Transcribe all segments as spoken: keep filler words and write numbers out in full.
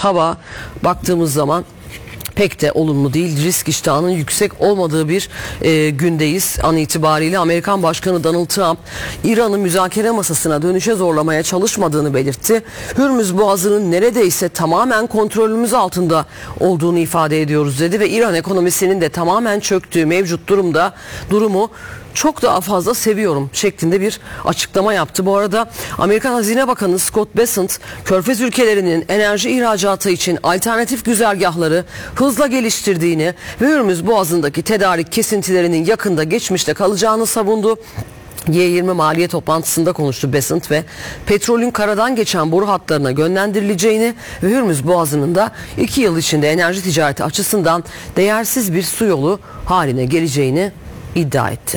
hava baktığımız zaman pek de olumlu değil. Risk iştahının yüksek olmadığı bir e, gündeyiz. An itibariyle Amerikan Başkanı Donald Trump, İran'ı müzakere masasına dönüşe zorlamaya çalışmadığını belirtti. Hürmüz Boğazı'nın neredeyse tamamen kontrolümüz altında olduğunu ifade ediyoruz dedi ve İran ekonomisinin de tamamen çöktüğü mevcut durumda durumu çok daha fazla seviyorum şeklinde bir açıklama yaptı. Bu arada Amerikan Hazine Bakanı Scott Bessent, Körfez ülkelerinin enerji ihracatı için alternatif güzergahları hızla geliştirdiğini ve Hürmüz Boğazı'ndaki tedarik kesintilerinin yakında geçmişte kalacağını savundu. G yirmi maliye toplantısında konuştu Bessent ve petrolün karadan geçen boru hatlarına yönlendirileceğini ve Hürmüz Boğazı'nın da iki yıl içinde enerji ticareti açısından değersiz bir su yolu haline geleceğini iddia etti.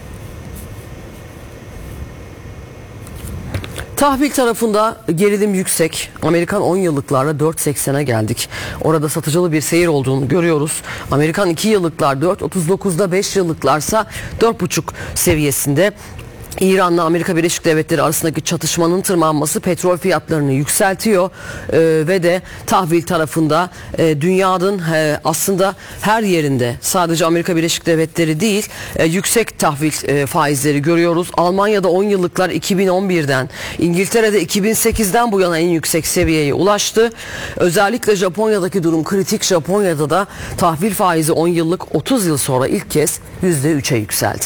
Tahvil tarafında gerilim yüksek. Amerikan on yıllıklarla dört seksene geldik. Orada satıcılı bir seyir olduğunu görüyoruz. Amerikan iki yıllıklar dört otuz dokuzda, beş yıllıklarsa dört buçuk seviyesinde. İran'la Amerika Birleşik Devletleri arasındaki çatışmanın tırmanması petrol fiyatlarını yükseltiyor ee, ve de tahvil tarafında e, dünyanın e, aslında her yerinde, sadece Amerika Birleşik Devletleri değil, e, yüksek tahvil e, faizleri görüyoruz. Almanya'da on yıllıklar iki bin on birden, İngiltere'de iki bin sekizden bu yana en yüksek seviyeye ulaştı. Özellikle Japonya'daki durum kritik. Japonya'da da tahvil faizi on yıllık otuz yıl sonra ilk kez yüzde üçe yükseldi.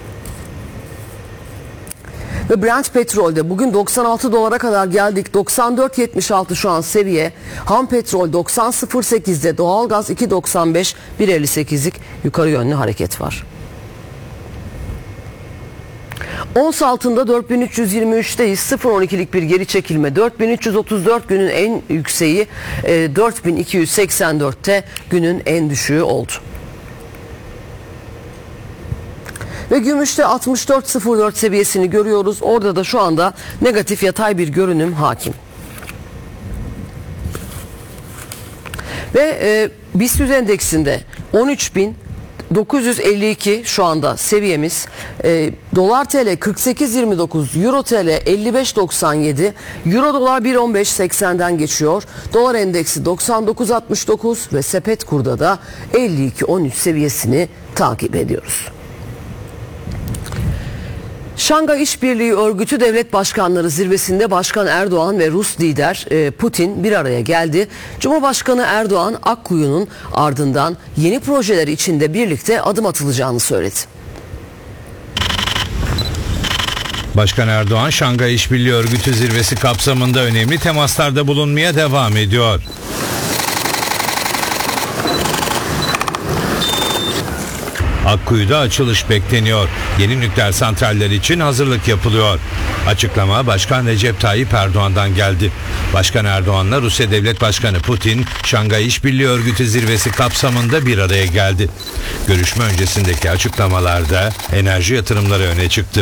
Ve Brent petrolde bugün doksan altı dolara kadar geldik. doksan dört yetmiş altı şu an seviye. Ham petrol doksan nokta sıfır sekizde, doğalgaz iki doksan beş, bir elli sekizlik yukarı yönlü hareket var. Ons altında dört bin üç yüz yirmi üçteyiz. sıfır virgül on ikilik bir geri çekilme. dört bin üç yüz otuz dört günün en yükseği, dört bin iki yüz seksen dörtte günün en düşüğü oldu. Ve gümüşte altmış dört virgül sıfır dört seviyesini görüyoruz. Orada da şu anda negatif yatay bir görünüm hakim. Ve e, BIST yüz endeksinde on üç bin dokuz yüz elli iki şu anda seviyemiz. E, dolar T L kırk sekiz yirmi dokuz, Euro T L elli beş doksan yedi, Euro dolar bir on beş seksenden geçiyor. Dolar endeksi doksan dokuz altmış dokuz ve sepet kurda da elli iki on üç seviyesini takip ediyoruz. Şangay İşbirliği Örgütü Devlet Başkanları Zirvesi'nde Başkan Erdoğan ve Rus lider Putin bir araya geldi. Cumhurbaşkanı Erdoğan, Akkuyu'nun ardından yeni projeler içinde birlikte adım atılacağını söyledi. Başkan Erdoğan, Şangay İşbirliği Örgütü Zirvesi kapsamında önemli temaslarda bulunmaya devam ediyor. Akkuyu'da açılış bekleniyor. Yeni nükleer santraller için hazırlık yapılıyor. Açıklama Başkan Recep Tayyip Erdoğan'dan geldi. Başkan Erdoğan'la Rusya Devlet Başkanı Putin, Şangay İşbirliği Örgütü Zirvesi kapsamında bir araya geldi. Görüşme öncesindeki açıklamalarda enerji yatırımları öne çıktı.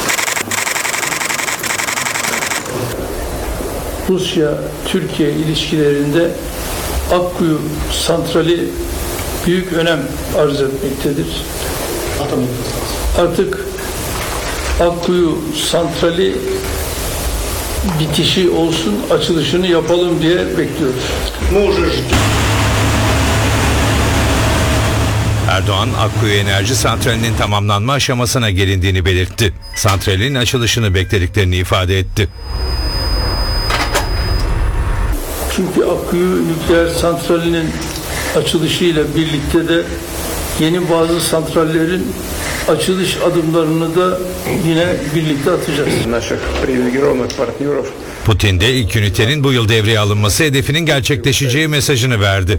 Rusya-Türkiye ilişkilerinde Akkuyu santrali büyük önem arz etmektedir. Artık Akkuyu santrali bitişi olsun, açılışını yapalım diye bekliyoruz. Erdoğan, Akkuyu Enerji Santrali'nin tamamlanma aşamasına gelindiğini belirtti. Santralin açılışını beklediklerini ifade etti. Çünkü Akkuyu nükleer santralinin açılışıyla birlikte de yeni bazı santrallerin açılış adımlarını da yine birlikte atacağız. Putin de ilk ünitenin bu yıl devreye alınması hedefinin gerçekleşeceği mesajını verdi.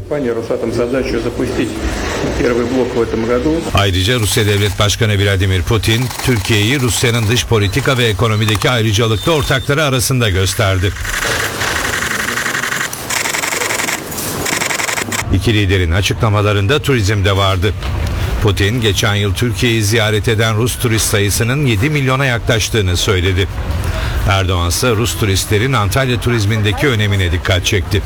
Ayrıca Rusya Devlet Başkanı Vladimir Putin, Türkiye'yi Rusya'nın dış politika ve ekonomideki ayrıcalıklı ortakları arasında gösterdi. İki liderin açıklamalarında turizm de vardı. Putin, geçen yıl Türkiye'yi ziyaret eden Rus turist sayısının yedi milyona yaklaştığını söyledi. Erdoğan ise Rus turistlerin Antalya turizmindeki önemine dikkat çekti.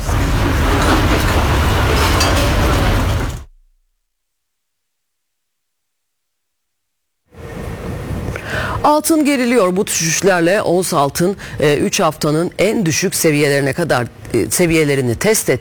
Altın geriliyor. Bu düşüşlerle ons altın üç haftanın en düşük seviyelerine kadar seviyelerini test etti.